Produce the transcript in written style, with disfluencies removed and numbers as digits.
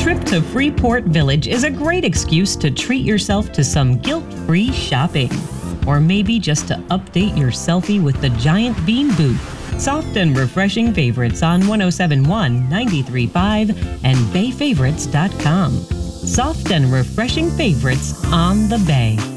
trip to Freeport Village is a great excuse to treat yourself to some guilt-free shopping. Or maybe just to update your selfie with the Giant Bean Booth. Soft and refreshing favorites on 107.1, 93.5, and BayFavorites.com. Soft and refreshing favorites on the Bay.